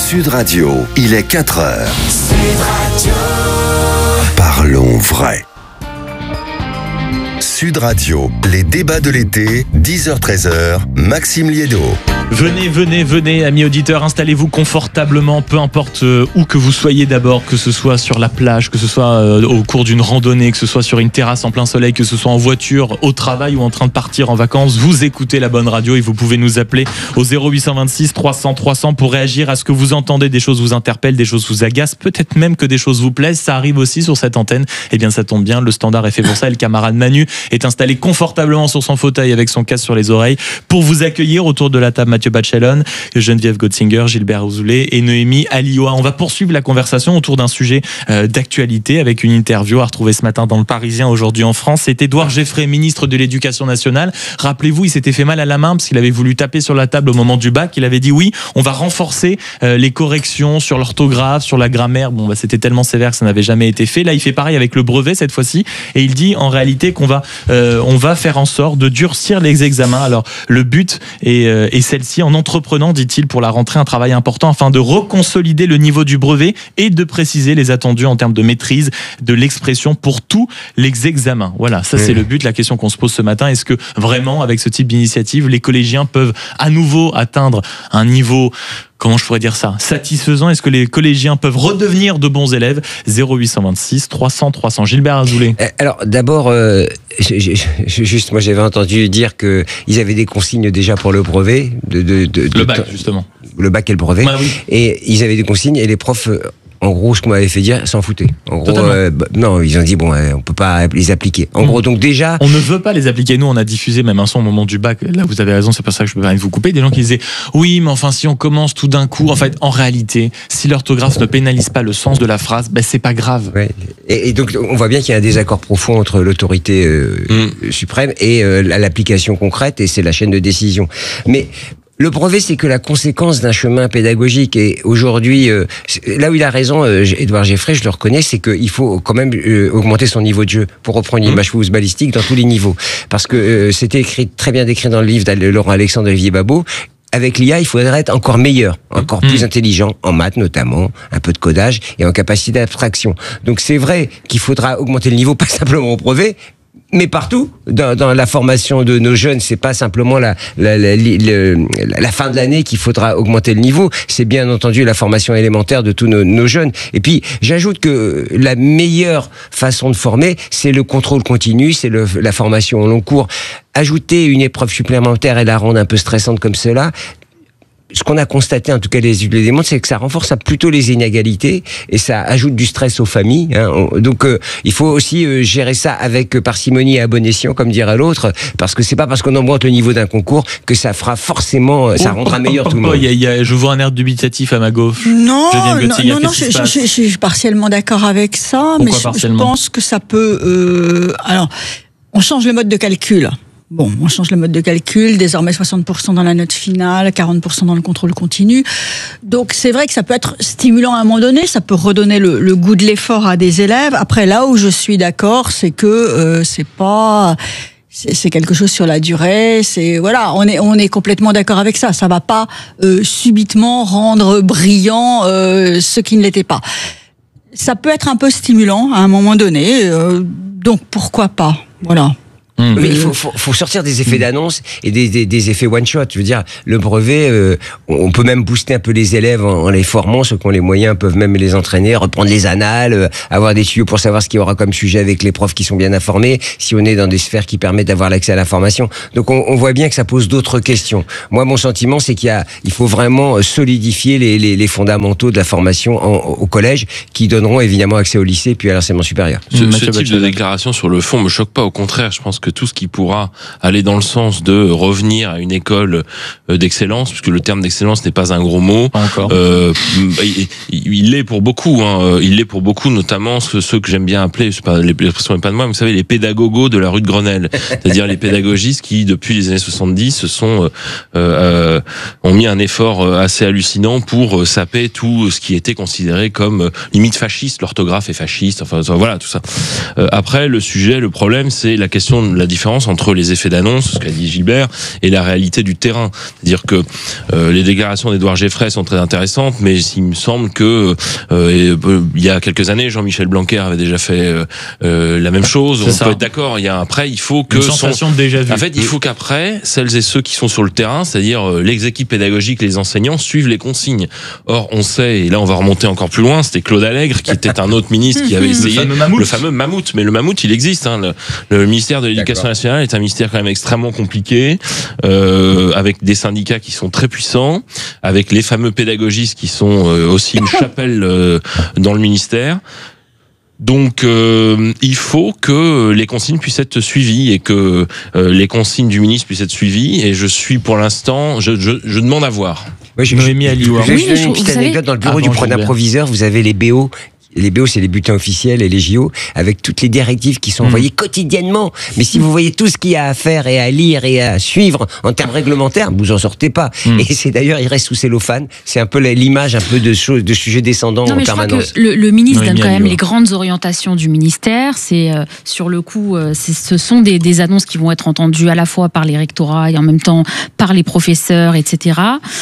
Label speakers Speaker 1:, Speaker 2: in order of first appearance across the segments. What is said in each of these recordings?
Speaker 1: Sud Radio, il est 4h. Sud Radio. Parlons vrai. Sud Radio, les débats de l'été, 10h-13h, Maxime Liédo.
Speaker 2: Venez, amis auditeurs, installez-vous confortablement, peu importe où que vous soyez d'abord, que ce soit sur la plage, que ce soit au cours d'une randonnée, que ce soit sur une terrasse en plein soleil, que ce soit en voiture, au travail ou en train de partir en vacances, vous écoutez la bonne radio et vous pouvez nous appeler au 0826 300 300 pour réagir à ce que vous entendez, des choses vous interpellent, des choses vous agacent, peut-être même que des choses vous plaisent, ça arrive aussi sur cette antenne. Eh bien ça tombe bien, le standard est fait pour ça et le camarade Manu est installé confortablement sur son fauteuil avec son casque sur les oreilles pour vous accueillir autour de la table. Mathieu Bachelon, Geneviève Gotzinger, Gilbert Ouzoulet et Noémie Alioua. On va poursuivre la conversation autour d'un sujet d'actualité avec une interview à retrouver ce matin dans Le Parisien, aujourd'hui en France. C'est Édouard Geffray, ministre de l'Éducation nationale. Rappelez-vous, il s'était fait mal à la main parce qu'il avait voulu taper sur la table au moment du bac. Il avait dit oui, on va renforcer les corrections sur l'orthographe, sur la grammaire. Bon, c'était tellement sévère que ça n'avait jamais été fait. Là, il fait pareil avec le brevet cette fois-ci et il dit en réalité qu'on va faire en sorte de durcir les examens. Alors, le but est celle-ci, en entreprenant, dit-il, pour la rentrée, un travail important afin de reconsolider le niveau du brevet et de préciser les attendus en termes de maîtrise de l'expression pour tous les examens. Voilà, ça c'est le but, la question qu'on se pose ce matin. Est-ce que vraiment, avec ce type d'initiative, les collégiens peuvent à nouveau atteindre un niveau, comment je pourrais dire ça, satisfaisant? Est-ce que les collégiens peuvent redevenir de bons élèves? 0826 300 300. Gilbert Azoulay.
Speaker 3: Alors d'abord, juste moi j'avais entendu dire que ils avaient des consignes déjà pour le brevet
Speaker 2: le bac justement.
Speaker 3: Le bac et le brevet.
Speaker 2: Oui.
Speaker 3: Et ils avaient des consignes et les profs. En gros, ce qu'on m'avait fait dire, s'en foutaient. En gros, non, ils ont dit on peut pas les appliquer. En gros, donc déjà,
Speaker 2: on ne veut pas les appliquer. Nous, on a diffusé même un son au moment du bac. Là, vous avez raison, c'est pas ça que je peux pas vous couper. Des gens qui disaient oui, mais enfin, si on commence tout d'un coup, en fait, en réalité, si l'orthographe ne pénalise pas le sens de la phrase, c'est pas grave.
Speaker 3: Ouais. Et donc, on voit bien qu'il y a un désaccord profond entre l'autorité suprême et l'application concrète, et c'est la chaîne de décision. Mais le brevet, c'est que la conséquence d'un chemin pédagogique. Et aujourd'hui, là où il a raison, Édouard Geffray, je le reconnais, c'est qu'il faut quand même augmenter son niveau de jeu, pour reprendre une image footballistique, dans tous les niveaux. Parce que c'était très bien décrit dans le livre de Laurent Alexandre Olivier Babot. Avec l'IA, il faudrait être encore meilleur, encore plus intelligent, en maths notamment, un peu de codage et en capacité d'abstraction. Donc c'est vrai qu'il faudra augmenter le niveau, pas simplement au brevet, mais partout, dans la formation de nos jeunes, c'est pas simplement la fin de l'année qu'il faudra augmenter le niveau, c'est bien entendu la formation élémentaire de tous nos jeunes. Et puis, j'ajoute que la meilleure façon de former, c'est le contrôle continu, c'est la formation au long cours. Ajouter une épreuve supplémentaire et la rendre un peu stressante comme cela, ce qu'on a constaté, en tout cas les études démontrent, c'est que ça renforce plutôt les inégalités et ça ajoute du stress aux familles. Donc il faut aussi gérer ça avec parcimonie et à bon escient, comme dirait l'autre, parce que c'est pas parce qu'on augmente le niveau d'un concours que ça fera forcément, ça rendra meilleur tout le monde.
Speaker 2: Je vois un air dubitatif à ma gauche.
Speaker 4: Non, je suis partiellement d'accord avec ça.
Speaker 2: Pourquoi
Speaker 4: mais je pense que ça peut. Alors, on change le mode de calcul. Bon, on change le mode de calcul, désormais 60% dans la note finale, 40% dans le contrôle continu. Donc c'est vrai que ça peut être stimulant à un moment donné, ça peut redonner le goût de l'effort à des élèves. Après, là où je suis d'accord, c'est que c'est quelque chose sur la durée. On est complètement d'accord avec ça. Ça va pas subitement rendre brillant ce qui ne l'était pas. Ça peut être un peu stimulant à un moment donné, donc pourquoi pas. Voilà.
Speaker 3: Mais il faut sortir des effets d'annonce et des effets one shot. Je veux dire, le brevet, on peut même booster un peu les élèves en les formant. Ceux qui ont les moyens peuvent même les entraîner, reprendre les annales, avoir des tuyaux pour savoir ce qu'il y aura comme sujet avec les profs qui sont bien informés. Si on est dans des sphères qui permettent d'avoir l'accès à l'information, donc on voit bien que ça pose d'autres questions. Moi, mon sentiment, c'est il faut vraiment solidifier les fondamentaux de la formation au collège, qui donneront évidemment accès au lycée puis à l'enseignement supérieur.
Speaker 5: Ce type de déclaration sur le fond me choque pas. Au contraire, je pense que tout ce qui pourra aller dans le sens de revenir à une école d'excellence, puisque le terme d'excellence n'est pas un gros mot.
Speaker 2: Pas encore.
Speaker 5: Il l'est pour beaucoup. Il l'est pour beaucoup, notamment ceux que j'aime bien appeler, l'expression n'est pas de moi, mais vous savez, les pédagogos de la rue de Grenelle, c'est-à-dire les pédagogistes qui, depuis les années 70, ont mis un effort assez hallucinant pour saper tout ce qui était considéré comme limite fasciste. L'orthographe est fasciste. Enfin, voilà, tout ça. Après, le problème, c'est la question de la différence entre les effets d'annonce, ce qu'a dit Gilbert, et la réalité du terrain. C'est-à-dire que les déclarations d'Édouard Geffray sont très intéressantes, mais il me semble que il y a quelques années, Jean-Michel Blanquer avait déjà fait la même chose. On peut être d'accord. Après, il faut que
Speaker 2: une sensation de déjà vu.
Speaker 5: En fait, il faut qu'après, celles et ceux qui sont sur le terrain, c'est-à-dire les équipes pédagogiques, les enseignants, suivent les consignes. Or, on sait, et là on va remonter encore plus loin, c'était Claude Allègre qui était un autre ministre qui avait essayé le fameux mammouth. Mais le mammouth, il existe. Hein. Le ministère de l'Éducation nationale est un ministère quand même extrêmement compliqué, avec des syndicats qui sont très puissants, avec les fameux pédagogistes qui sont aussi une chapelle dans le ministère. Donc il faut que les consignes puissent être suivies et que les consignes du ministre puissent être suivies, et je suis pour l'instant, je demande à voir.
Speaker 3: Oui,
Speaker 2: Noémie Alioua.
Speaker 3: Je vais donner une petite anecdote. Dans le bureau du proviseur, vous avez les BO. Les BO, c'est les bulletins officiels et les JO, avec toutes les directives qui sont envoyées quotidiennement. Mais si vous voyez tout ce qu'il y a à faire et à lire et à suivre en termes réglementaires, vous en sortez pas. Et c'est d'ailleurs, il reste sous cellophane. C'est un peu l'image un peu de choses, de sujets descendants en permanence.
Speaker 6: Je crois que le ministre donne quand même les grandes orientations du ministère. C'est sur le coup, ce sont des annonces qui vont être entendues à la fois par les rectorats et en même temps par les professeurs, etc.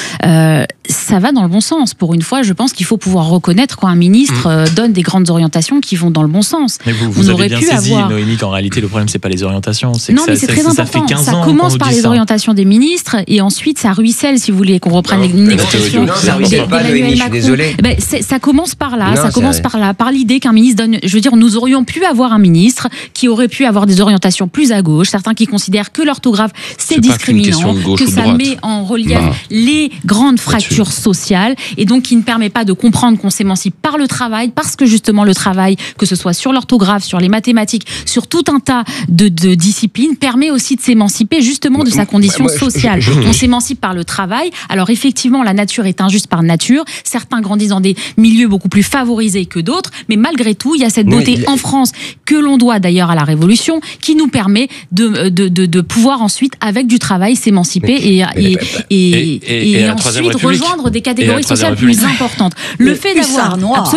Speaker 6: Ça va dans le bon sens. Pour une fois, je pense qu'il faut pouvoir reconnaître quand un ministre donne des grandes orientations qui vont dans le bon sens.
Speaker 2: Mais vous avez bien saisi, Noémie, qu'en réalité, le problème, c'est pas les orientations.
Speaker 6: Non, mais c'est très important. Ça commence par les orientations des ministres et ensuite ça ruisselle, si vous voulez, qu'on reprenne une expression.
Speaker 3: Non, ça ruisselle pas, Noémie, je suis désolé.
Speaker 6: Ça commence par là. Ça commence par là, par l'idée qu'un ministre donne. Je veux dire, nous aurions pu avoir un ministre qui aurait pu avoir des orientations plus à gauche. Certains qui considèrent que l'orthographe, c'est discriminant, que ça met en relief les grandes fractures sociales et donc qui ne permet pas de comprendre qu'on s'émancipe par le travail, parce que justement le travail, que ce soit sur l'orthographe, sur les mathématiques, sur tout un tas de disciplines, permet aussi de s'émanciper justement de sa condition sociale. On s'émancipe par le travail. Alors effectivement, la nature est injuste par nature. Certains grandissent dans des milieux beaucoup plus favorisés que d'autres, mais malgré tout, il y a cette beauté en France que l'on doit d'ailleurs à la Révolution, qui nous permet de pouvoir ensuite, avec du travail, s'émanciper et ensuite rejoindre des catégories sociales plus importantes. Le fait d'avoir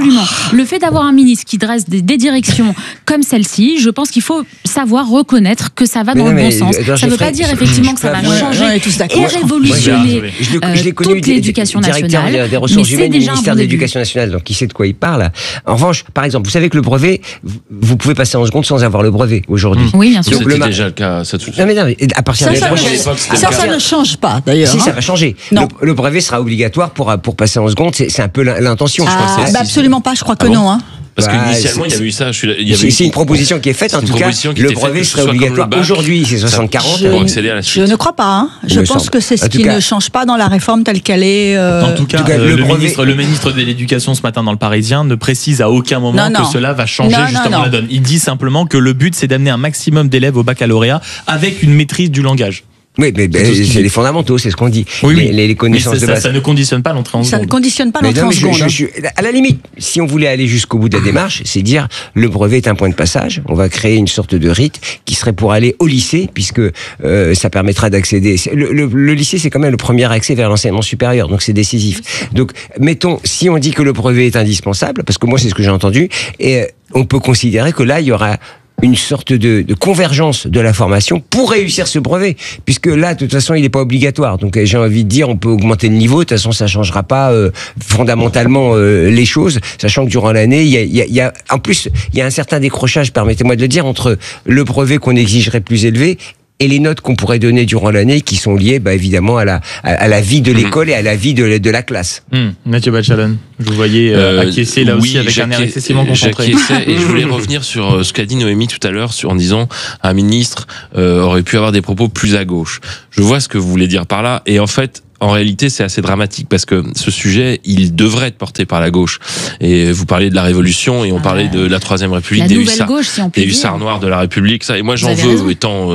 Speaker 6: le fait d'avoir un ministre qui dresse des directions comme celle-ci, je pense qu'il faut savoir reconnaître que ça va dans le bon sens. Ça ne veut pas dire effectivement que ça va changer et révolutionner toute l'éducation nationale.
Speaker 3: Des ressources humaines du ministère de l'Éducation nationale, donc qui sait de quoi il parle. En revanche, par exemple, vous savez que le brevet, vous pouvez passer en seconde sans avoir le brevet aujourd'hui.
Speaker 6: Oui, bien sûr.
Speaker 5: C'était déjà le cas.
Speaker 3: Non, mais à partir de la prochaine,
Speaker 4: ça ne change pas d'ailleurs.
Speaker 3: Si, ça va changer. Le brevet sera obligatoire pour passer en seconde. C'est un peu l'intention.
Speaker 4: Absolument pas. Je crois que non.
Speaker 5: Parce qu'initialement, il y avait eu ça.
Speaker 3: C'est une proposition qui est faite. En tout cas, le brevet serait obligatoire. Aujourd'hui, c'est 60-40.
Speaker 5: Pour accéder à la suite.
Speaker 4: Je ne crois pas. Je pense que c'est ce qui ne change pas dans la réforme telle qu'elle est.
Speaker 2: En tout cas, le ministre de l'Éducation ce matin dans le Parisien ne précise à aucun moment que cela va changer justement la donne. Il dit simplement que le but, c'est d'amener un maximum d'élèves au baccalauréat avec une maîtrise du langage.
Speaker 3: Oui, mais c'est les fondamentaux, c'est ce qu'on dit.
Speaker 2: Oui,
Speaker 3: les connaissances de base.
Speaker 2: Ça ne conditionne pas l'entrée en seconde.
Speaker 4: Ça ne conditionne pas l'entrée en seconde.
Speaker 3: À la limite, si on voulait aller jusqu'au bout de la démarche, c'est dire le brevet est un point de passage. On va créer une sorte de rite qui serait pour aller au lycée, puisque ça permettra d'accéder. Le lycée, c'est quand même le premier accès vers l'enseignement supérieur, donc c'est décisif. Donc, mettons, si on dit que le brevet est indispensable, parce que moi c'est ce que j'ai entendu, et on peut considérer que là il y aura une sorte de convergence de la formation pour réussir ce brevet, puisque là de toute façon il n'est pas obligatoire, donc j'ai envie de dire on peut augmenter le niveau, de toute façon ça changera pas fondamentalement les choses, sachant que durant l'année il y a en plus il y a un certain décrochage, permettez-moi de le dire, entre le brevet qu'on exigerait plus élevé et les notes qu'on pourrait donner durant l'année, qui sont liées évidemment à la vie de l'école et à la vie de la classe.
Speaker 2: Mathieu Bachalon, je vous voyais acquiescer là aussi avec un air excessivement concentré.
Speaker 5: J'acquiesçais et je voulais revenir sur ce qu'a dit Noémie tout à l'heure en disant un ministre aurait pu avoir des propos plus à gauche. Je vois ce que vous voulez dire par là, et en fait en réalité, c'est assez dramatique parce que ce sujet, il devrait être porté par la gauche. Et vous parliez de la Révolution et on parlait de la Troisième République, des hussards noirs de la République. Ça. Et moi, j'en veux, étant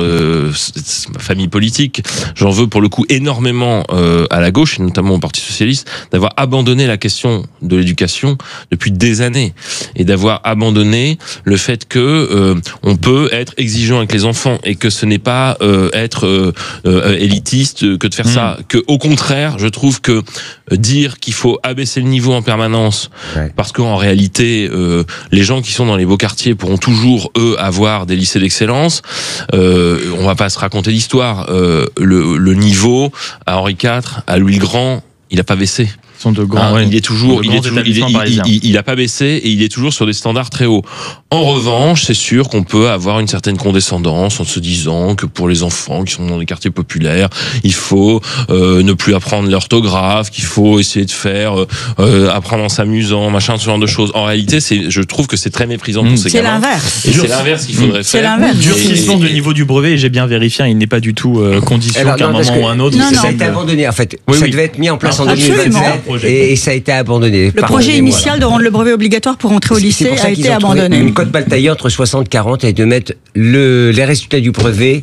Speaker 5: ma famille politique, j'en veux pour le coup énormément à la gauche, et notamment au Parti socialiste, d'avoir abandonné la question de l'éducation depuis des années et d'avoir abandonné le fait que on peut être exigeant avec les enfants et que ce n'est pas être élitiste que de faire ça, que au contraire contraire, je trouve que dire qu'il faut abaisser le niveau en permanence, parce qu'en réalité, les gens qui sont dans les beaux quartiers pourront toujours, eux, avoir des lycées d'excellence. On va pas se raconter l'histoire. Le niveau à Henri IV, à Louis le Grand, il a pas baissé.
Speaker 2: Sont de grands,
Speaker 5: il est toujours, il a pas baissé et il est toujours sur des standards très hauts. En revanche, c'est sûr qu'on peut avoir une certaine condescendance en se disant que pour les enfants qui sont dans des quartiers populaires, il faut ne plus apprendre l'orthographe, qu'il faut essayer de faire apprendre en s'amusant, machin, ce genre de choses. En réalité, je trouve que c'est très méprisant pour ces gamins.
Speaker 4: C'est l'inverse.
Speaker 5: Et c'est l'inverse qu'il faudrait faire.
Speaker 4: C'est l'inverse.
Speaker 2: Durcissement du niveau du brevet, et j'ai bien vérifié, il n'est pas du tout condition qu'à un moment ou un autre.
Speaker 3: Ça a été abandonné en fait. Ça devait être mis en place en 2027. Et ça a été abandonné.
Speaker 4: Le projet initial de rendre le brevet obligatoire pour entrer au lycée a été abandonné.
Speaker 3: Une cote bataillée entre 60-40 et de mettre les résultats du brevet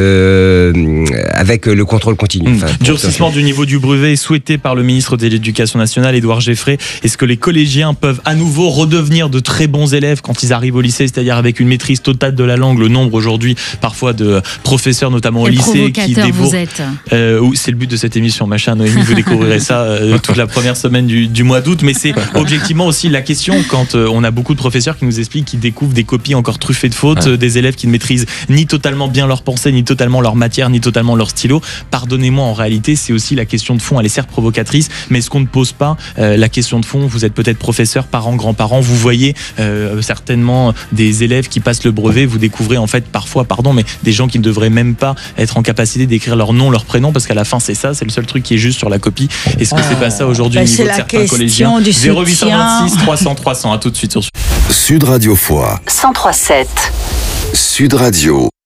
Speaker 3: avec le contrôle continu.
Speaker 2: Durcissement du niveau du brevet est souhaité par le ministre de l'Éducation nationale, Édouard Geffray. Est-ce que les collégiens peuvent à nouveau redevenir de très bons élèves quand ils arrivent au lycée, c'est-à-dire avec une maîtrise totale de la langue? Le nombre aujourd'hui, parfois, de professeurs, notamment au lycée, qui dévouent. C'est le but de cette émission, machin, Noémie, vous découvrirez ça toute la première semaine du mois d'août, mais c'est objectivement aussi la question quand on a beaucoup de professeurs qui nous expliquent qu'ils découvrent des copies encore truffées de fautes, des élèves qui ne maîtrisent ni totalement bien leur pensée, ni totalement leur matière, ni totalement leur stylo. Pardonnez-moi, en réalité, c'est aussi la question de fond, elle est certes provocatrice, mais est-ce qu'on ne pose pas la question de fond? Vous êtes peut-être professeur, parents, grands-parents, vous voyez certainement des élèves qui passent le brevet, vous découvrez en fait parfois, mais des gens qui ne devraient même pas être en capacité d'écrire leur nom, leur prénom, parce qu'à la fin c'est ça, c'est le seul truc qui est juste sur la copie. Est-ce que c'est pas ça aujourd'hui au niveau de certains collégiens? 0826 300 300, à tout de suite sur
Speaker 1: Sud Radio Foix
Speaker 7: 103.7
Speaker 1: Sud Radio.